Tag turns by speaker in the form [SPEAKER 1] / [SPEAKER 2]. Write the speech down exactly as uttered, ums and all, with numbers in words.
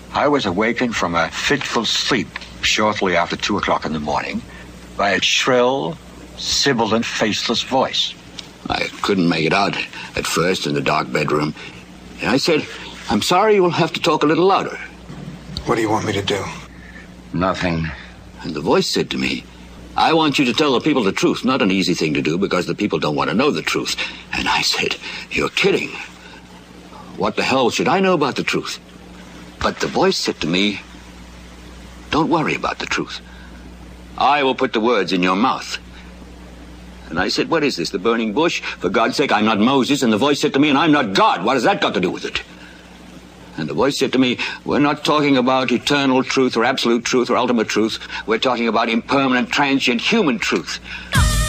[SPEAKER 1] I was awakened from a fitful sleep shortly after two o'clock in the morning by a shrill, sibilant, faceless voice.
[SPEAKER 2] I couldn't make it out at first in the dark bedroom. And I said, I'm sorry, you will have to talk a little louder.
[SPEAKER 3] What do you want me to do?
[SPEAKER 2] Nothing. And the voice said to me, I want you to tell the people the truth. Not an easy thing to do because the people don't want to know the truth. And I said, you're kidding. What the hell should I know about the truth? But the voice said to me, don't worry about the truth. I will put the words in your mouth. And I said, what is this, the burning bush? For God's sake, I'm not Moses. And the voice said to me, and I'm not God. What has that got to do with it? And the voice said to me, we're not talking about eternal truth or absolute truth or ultimate truth. We're talking about impermanent, transient human truth.